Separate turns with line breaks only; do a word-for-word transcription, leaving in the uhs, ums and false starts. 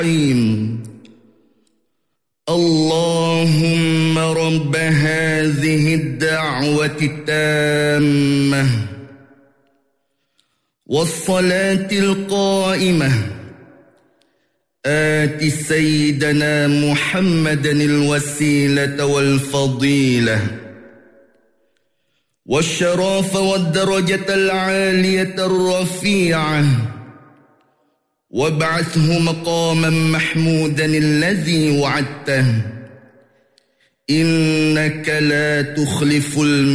اللهم رب هذه الدعوة التامة والصلاة القائمة آت سيدنا محمدا الوسيلة والفضيلة والشرف والدرجة العالية الرفيعة وابعثه مقاما محمودا الذي وعدته إنك لا تخلف الميعاد.